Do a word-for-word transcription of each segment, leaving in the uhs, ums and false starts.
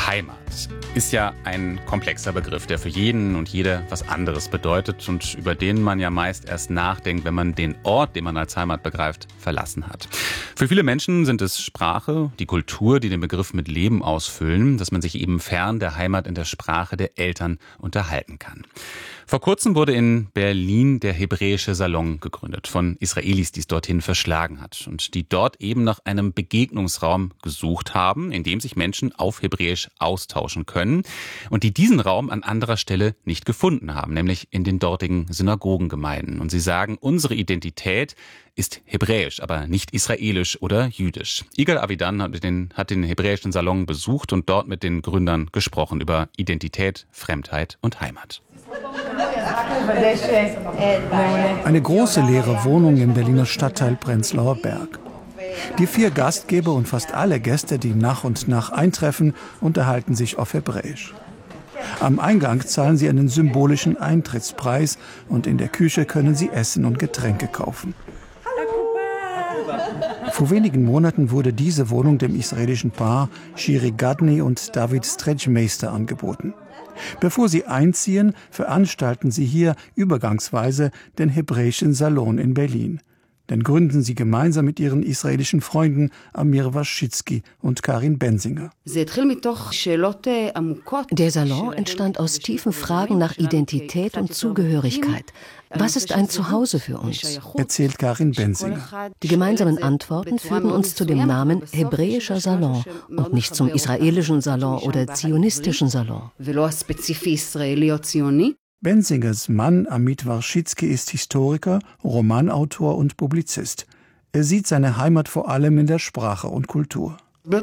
Heimat ist ja ein komplexer Begriff, der für jeden und jede was anderes bedeutet und über den man ja meist erst nachdenkt, wenn man den Ort, den man als Heimat begreift, verlassen hat. Für viele Menschen sind es Sprache, die Kultur, die den Begriff mit Leben ausfüllen, dass man sich eben fern der Heimat in der Sprache der Eltern unterhalten kann. Vor kurzem wurde in Berlin der Hebräische Salon gegründet von Israelis, die es dorthin verschlagen hat und die dort eben nach einem Begegnungsraum gesucht haben, in dem sich Menschen auf Hebräisch austauschen können und die diesen Raum an anderer Stelle nicht gefunden haben, nämlich in den dortigen Synagogengemeinden. Und sie sagen, unsere Identität ist hebräisch, aber nicht israelisch oder jüdisch. Igal Avidan hat den, hat den Hebräischen Salon besucht und dort mit den Gründern gesprochen über Identität, Fremdheit und Heimat. Eine große leere Wohnung im Berliner Stadtteil Prenzlauer Berg. Die vier Gastgeber und fast alle Gäste, die nach und nach eintreffen, unterhalten sich auf Hebräisch. Am Eingang zahlen sie einen symbolischen Eintrittspreis und in der Küche können sie Essen und Getränke kaufen. Vor wenigen Monaten wurde diese Wohnung dem israelischen Paar Shiri Gadni und David Stretchmeister angeboten. Bevor sie einziehen, veranstalten sie hier übergangsweise den Hebräischen Salon in Berlin. Dann gründen sie gemeinsam mit ihren israelischen Freunden Amir Waschitzki und Karin Benzinger. Der Salon entstand aus tiefen Fragen nach Identität und Zugehörigkeit. Was ist ein Zuhause für uns? Erzählt Karin Benzinger. Die gemeinsamen Antworten führten uns zu dem Namen Hebräischer Salon und nicht zum israelischen Salon oder zionistischen Salon. Benzingers Mann Amit Waschitzki ist Historiker, Romanautor und Publizist. Er sieht seine Heimat vor allem in der Sprache und Kultur. Wir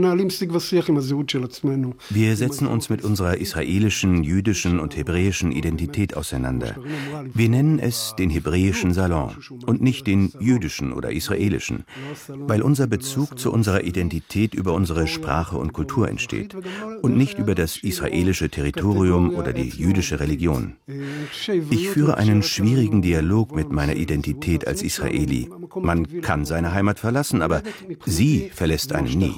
setzen uns mit unserer israelischen, jüdischen und hebräischen Identität auseinander. Wir nennen es den Hebräischen Salon und nicht den jüdischen oder israelischen, weil unser Bezug zu unserer Identität über unsere Sprache und Kultur entsteht und nicht über das israelische Territorium oder die jüdische Religion. Ich führe einen schwierigen Dialog mit meiner Identität als Israeli. Man kann seine Heimat verlassen, aber sie verlässt einen nie.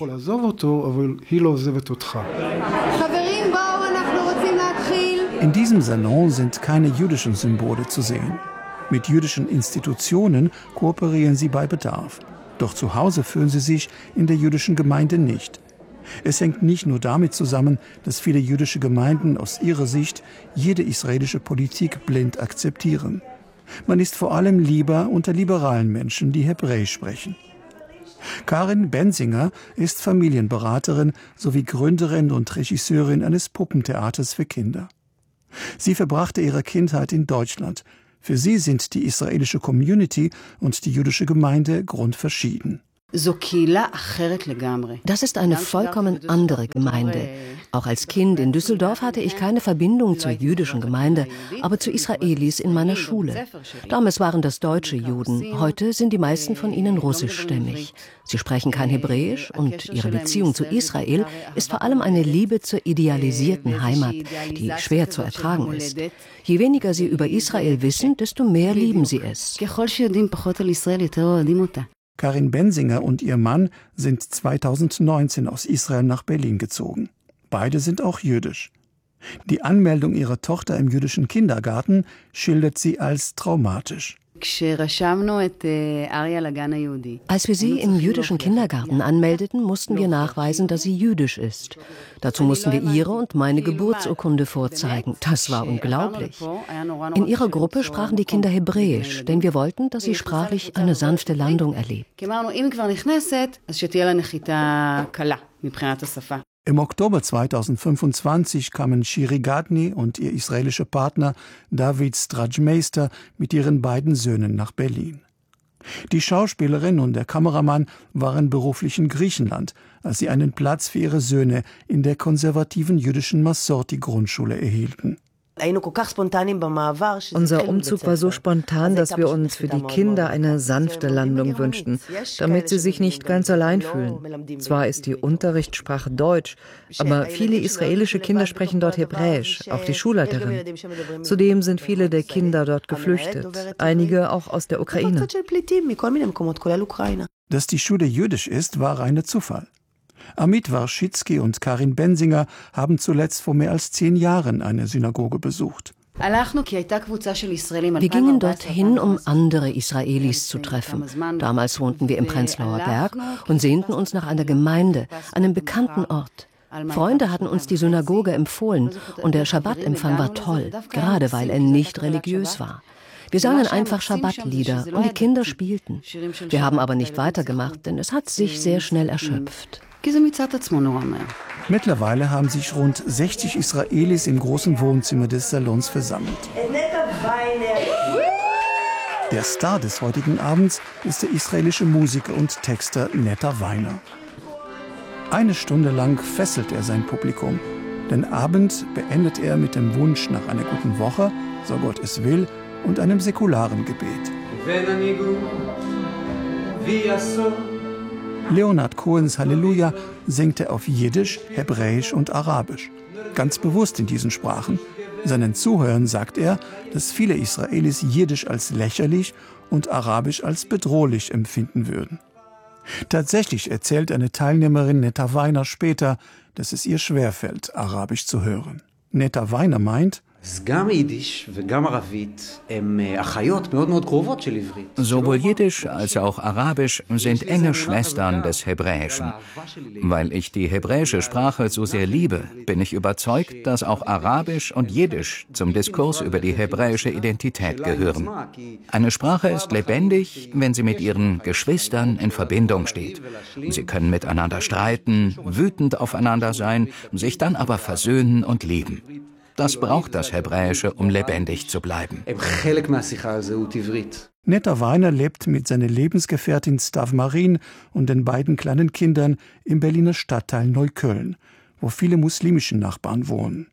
In diesem Salon sind keine jüdischen Symbole zu sehen. Mit jüdischen Institutionen kooperieren sie bei Bedarf. Doch zu Hause fühlen sie sich in der jüdischen Gemeinde nicht. Es hängt nicht nur damit zusammen, dass viele jüdische Gemeinden aus ihrer Sicht jede israelische Politik blind akzeptieren. Man ist vor allem lieber unter liberalen Menschen, die Hebräisch sprechen. Karin Benzinger ist Familienberaterin sowie Gründerin und Regisseurin eines Puppentheaters für Kinder. Sie verbrachte ihre Kindheit in Deutschland. Für sie sind die israelische Community und die jüdische Gemeinde grundverschieden. Das ist eine vollkommen andere Gemeinde. Auch als Kind in Düsseldorf hatte ich keine Verbindung zur jüdischen Gemeinde, aber zu Israelis in meiner Schule. Damals waren das deutsche Juden, heute sind die meisten von ihnen russischstämmig. Sie sprechen kein Hebräisch und ihre Beziehung zu Israel ist vor allem eine Liebe zur idealisierten Heimat, die schwer zu ertragen ist. Je weniger sie über Israel wissen, desto mehr lieben sie es. Karin Benzinger und ihr Mann sind zweitausendneunzehn aus Israel nach Berlin gezogen. Beide sind auch jüdisch. Die Anmeldung ihrer Tochter im jüdischen Kindergarten schildert sie als traumatisch. Als wir sie im jüdischen Kindergarten anmeldeten, mussten wir nachweisen, dass sie jüdisch ist. Dazu mussten wir ihre und meine Geburtsurkunde vorzeigen. Das war unglaublich. In ihrer Gruppe sprachen die Kinder Hebräisch, denn wir wollten, dass sie sprachlich eine sanfte Landung erlebt. Im Oktober zweitausendfünfundzwanzig kamen Shiri Gadni und ihr israelischer Partner David Stretchmeister mit ihren beiden Söhnen nach Berlin. Die Schauspielerin und der Kameramann waren beruflich in Griechenland, als sie einen Platz für ihre Söhne in der konservativen jüdischen Masorti-Grundschule erhielten. Unser Umzug war so spontan, dass wir uns für die Kinder eine sanfte Landung wünschten, damit sie sich nicht ganz allein fühlen. Zwar ist die Unterrichtssprache Deutsch, aber viele israelische Kinder sprechen dort Hebräisch, auch die Schulleiterin. Zudem sind viele der Kinder dort geflüchtet, einige auch aus der Ukraine. Dass die Schule jüdisch ist, war reiner Zufall. Amit Warschitzki und Karin Bensinger haben zuletzt vor mehr als zehn Jahren eine Synagoge besucht. Wir gingen dorthin, um andere Israelis zu treffen. Damals wohnten wir im Prenzlauer Berg und sehnten uns nach einer Gemeinde, einem bekannten Ort. Freunde hatten uns die Synagoge empfohlen und der Schabbatempfang war toll, gerade weil er nicht religiös war. Wir sangen einfach Schabbatlieder und die Kinder spielten. Wir haben aber nicht weitergemacht, denn es hat sich sehr schnell erschöpft. Mittlerweile haben sich rund sechzig Israelis im großen Wohnzimmer des Salons versammelt. Der Star des heutigen Abends ist der israelische Musiker und Texter Netta Weiner. Eine Stunde lang fesselt er sein Publikum. Den Abend beendet er mit dem Wunsch nach einer guten Woche, so Gott es will, und einem säkularen Gebet. Leonard Cohens Halleluja singt er auf Jiddisch, Hebräisch und Arabisch. Ganz bewusst in diesen Sprachen. Seinen Zuhörern sagt er, dass viele Israelis Jiddisch als lächerlich und Arabisch als bedrohlich empfinden würden. Tatsächlich erzählt eine Teilnehmerin Netta Weiner später, dass es ihr schwerfällt, Arabisch zu hören. Netta Weiner meint, sowohl Jiddisch als auch Arabisch sind enge Schwestern des Hebräischen. Weil ich die hebräische Sprache so sehr liebe, bin ich überzeugt, dass auch Arabisch und Jiddisch zum Diskurs über die hebräische Identität gehören. Eine Sprache ist lebendig, wenn sie mit ihren Geschwistern in Verbindung steht. Sie können miteinander streiten, wütend aufeinander sein, sich dann aber versöhnen und lieben. Das braucht das Hebräische, um lebendig zu bleiben. Netta Weiner lebt mit seiner Lebensgefährtin Stav Marin und den beiden kleinen Kindern im Berliner Stadtteil Neukölln, wo viele muslimische Nachbarn wohnen.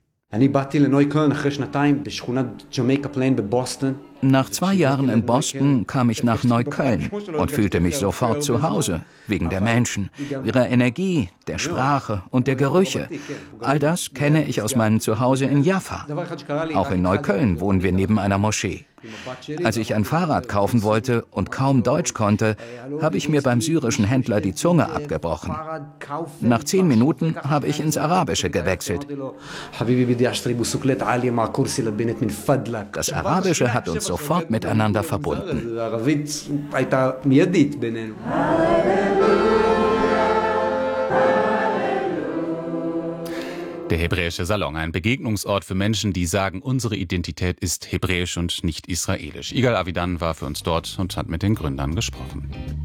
Nach zwei Jahren in Boston kam ich nach Neukölln und fühlte mich sofort zu Hause, wegen der Menschen, ihrer Energie, der Sprache und der Gerüche. All das kenne ich aus meinem Zuhause in Jaffa. Auch in Neukölln wohnen wir neben einer Moschee. Als ich ein Fahrrad kaufen wollte und kaum Deutsch konnte, habe ich mir beim syrischen Händler die Zunge abgebrochen. Nach zehn Minuten habe ich ins Arabische gewechselt. Das Arabische hat uns sofort miteinander verbunden. Der Hebräische Salon, ein Begegnungsort für Menschen, die sagen, unsere Identität ist hebräisch und nicht israelisch. Igal Avidan war für uns dort und hat mit den Gründern gesprochen.